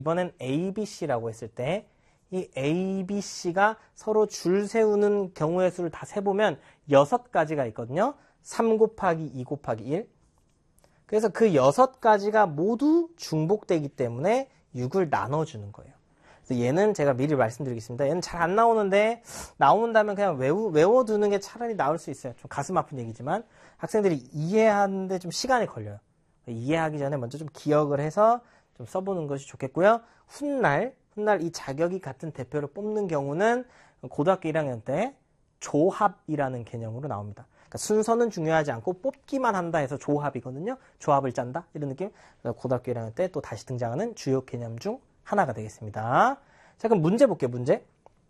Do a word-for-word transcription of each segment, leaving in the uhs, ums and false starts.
이번엔 A, B, C라고 했을 때 이 A, B, C가 서로 줄 세우는 경우의 수를 다 세보면 여섯 가지가 있거든요. 삼 곱하기 이 곱하기 일. 그래서 그 여섯 가지가 모두 중복되기 때문에 육을 나눠주는 거예요. 그래서 얘는 제가 미리 말씀드리겠습니다. 얘는 잘 안 나오는데 나온다면 그냥 외우, 외워두는 게 차라리 나을 수 있어요. 좀 가슴 아픈 얘기지만 학생들이 이해하는데 좀 시간이 걸려요. 이해하기 전에 먼저 좀 기억을 해서 좀 써보는 것이 좋겠고요. 훗날, 훗날 이 자격이 같은 대표를 뽑는 경우는 고등학교 일 학년 때 조합이라는 개념으로 나옵니다. 그러니까 순서는 중요하지 않고 뽑기만 한다 해서 조합이거든요. 조합을 짠다 이런 느낌. 고등학교 일 학년 때 또 다시 등장하는 주요 개념 중 하나가 되겠습니다. 자, 그럼 문제 볼게요. 문제.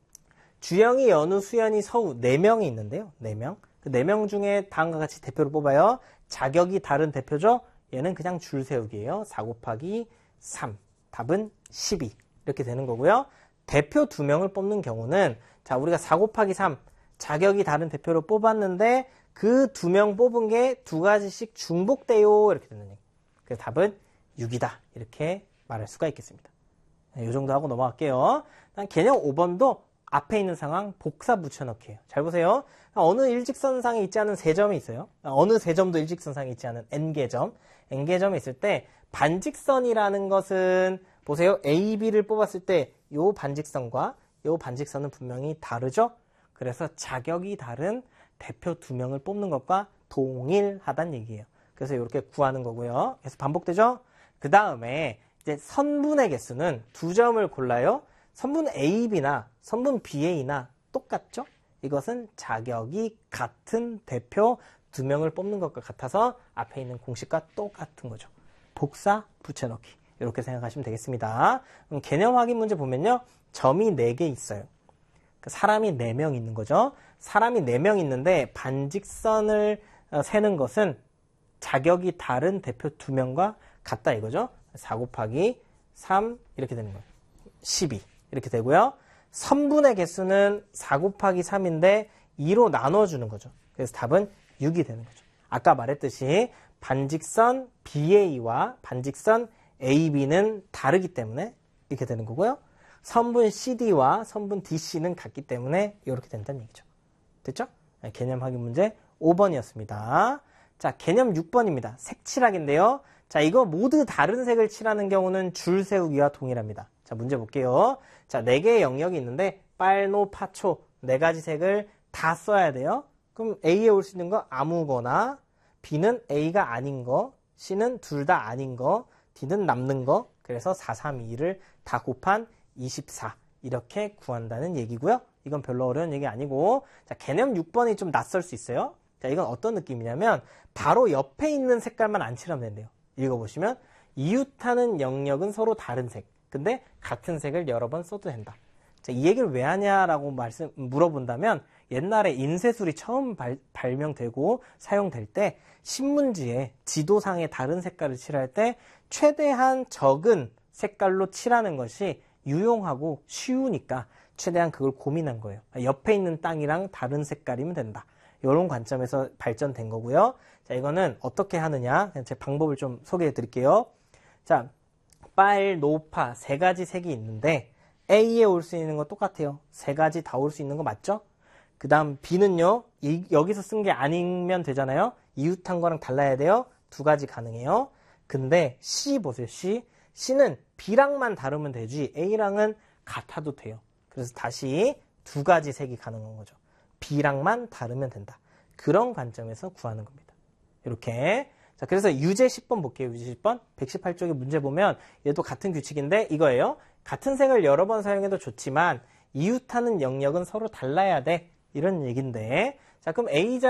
주영이, 연우, 수연이, 서우 네 명이 있는데요. 네 명. 그 네 명 중에 다음과 같이 대표를 뽑아요. 자격이 다른 대표죠. 얘는 그냥 줄 세우기예요. 사 곱하기 삼. 답은 십이. 이렇게 되는 거고요. 대표 두 명을 뽑는 경우는 자, 우리가 사 곱하기 삼 자격이 다른 대표를 뽑았는데 그 두 명 뽑은 게 두 가지씩 중복돼요. 이렇게 되는 얘기. 그래서 답은 육이다. 이렇게 말할 수가 있겠습니다. 네, 이 정도 하고 넘어갈게요. 개념 오 번도 앞에 있는 상황 복사 붙여넣기예요. 잘 보세요. 어느 일직선상에 있지 않은 세 점이 있어요. 어느 세 점도 일직선상에 있지 않은 N개점. N개점이 있을 때 반직선이라는 것은 보세요. A, B를 뽑았을 때 이 반직선과 이 반직선은 분명히 다르죠. 그래서 자격이 다른 대표 두 명을 뽑는 것과 동일하다는 얘기예요. 그래서 이렇게 구하는 거고요. 그래서 반복되죠. 그 다음에 이제 선분의 개수는 두 점을 골라요. 선분 A, B나 선분 B, A나 똑같죠? 이것은 자격이 같은 대표 두 명을 뽑는 것과 같아서 앞에 있는 공식과 똑같은 거죠. 복사, 붙여넣기. 이렇게 생각하시면 되겠습니다. 그럼 개념 확인 문제 보면요. 점이 네 개 있어요. 사람이 네 명 있는 거죠. 사람이 네 명 있는데 반직선을 세는 것은 자격이 다른 대표 두 명과 같다 이거죠. 사 곱하기 삼 이렇게 되는 거예요. 십이 이렇게 되고요. 선분의 개수는 사 곱하기 삼인데 이로 나눠주는 거죠. 그래서 답은 육이 되는 거죠. 아까 말했듯이 반직선 비 에이와 반직선 에이 비는 다르기 때문에 이렇게 되는 거고요. 선분 씨 디와 선분 디 씨는 같기 때문에 이렇게 된다는 얘기죠. 됐죠? 네, 개념 확인 문제 오 번이었습니다. 자, 개념 육 번입니다. 색칠하기인데요. 자, 이거 모두 다른 색을 칠하는 경우는 줄 세우기와 동일합니다. 자, 문제 볼게요. 자, 네 개의 영역이 있는데 빨, 노, 파, 초 네 가지 색을 다 써야 돼요. 그럼 A에 올 수 있는 거 아무거나, B는 A가 아닌 거, C는 둘 다 아닌 거, D는 남는 거. 그래서 사, 삼, 이를 다 곱한 이십사 이렇게 구한다는 얘기고요. 이건 별로 어려운 얘기 아니고 자, 개념 육 번이 좀 낯설 수 있어요. 자, 이건 어떤 느낌이냐면 바로 옆에 있는 색깔만 안 칠하면 된대요. 읽어보시면 이웃하는 영역은 서로 다른 색. 근데 같은 색을 여러 번 써도 된다. 자, 이 얘기를 왜 하냐라고 말씀 물어본다면 옛날에 인쇄술이 처음 발, 발명되고 사용될 때 신문지에 지도상에 다른 색깔을 칠할 때 최대한 적은 색깔로 칠하는 것이 유용하고 쉬우니까 최대한 그걸 고민한 거예요. 옆에 있는 땅이랑 다른 색깔이면 된다. 이런 관점에서 발전된 거고요. 자, 이거는 어떻게 하느냐? 제 방법을 좀 소개해 드릴게요. 자, 빨, 노, 파 세 가지 색이 있는데 A에 올 수 있는 거 똑같아요. 세 가지 다 올 수 있는 거 맞죠? 그 다음 B는요. 이, 여기서 쓴 게 아니면 되잖아요. 이웃한 거랑 달라야 돼요. 두 가지 가능해요. 근데 C 보세요. C. C는 B랑만 다르면 되지 A랑은 같아도 돼요. 그래서 다시 두 가지 색이 가능한 거죠. B랑만 다르면 된다. 그런 관점에서 구하는 겁니다. 이렇게. 자, 그래서 유제 십 번 볼게요. 유제 십 번. 백십팔 쪽에 문제 보면 얘도 같은 규칙인데 이거예요. 같은 색을 여러 번 사용해도 좋지만 이웃하는 영역은 서로 달라야 돼. 이런 얘기인데 자, 그럼 A자